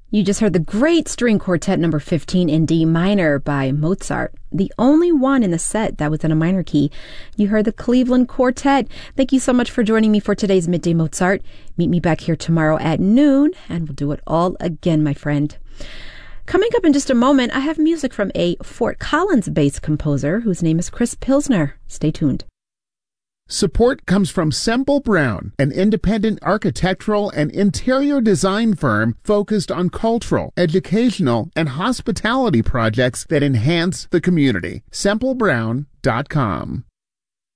You just heard the great string quartet number 15 in D minor by Mozart, the only one in the set that was in a minor key. You heard the Cleveland Quartet. Thank you so much for joining me for today's Midday Mozart. Meet me back here tomorrow at noon, and we'll do it all again, my friend. Coming up in just a moment, I have music from a Fort Collins-based composer whose name is Chris Pilsner. Stay tuned. Support comes from Semple Brown, an independent architectural and interior design firm focused on cultural, educational, and hospitality projects that enhance the community. SempleBrown.com.